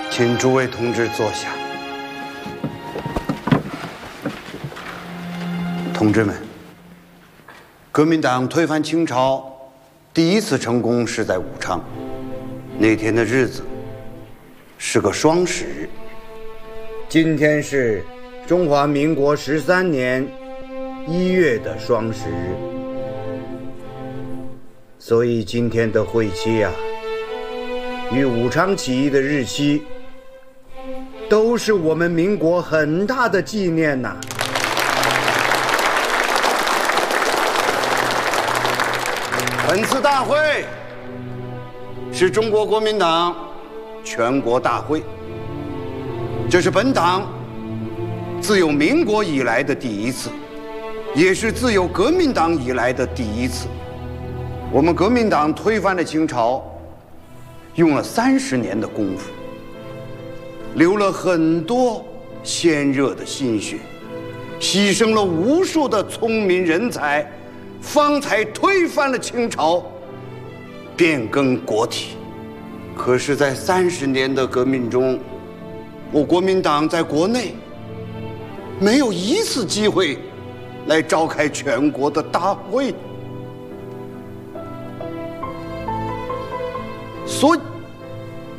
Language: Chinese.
请诸位同志坐下。同志们，革命党推翻清朝第一次成功是在武昌，那天的日子是个双十日。今天是中华民国13年1月的双十日，所以今天的会期与武昌起义的日期都是我们民国很大的纪念呐。本次大会是中国国民党全国大会，这是本党自有民国以来的第一次，也是自有革命党以来的第一次。我们革命党推翻了清朝，用了30年的功夫，流了很多鲜热的心血，牺牲了无数的聪明人才，方才推翻了清朝，变更国体。可是，在30年的革命中，我国民党在国内没有一次机会来召开全国的大会，所以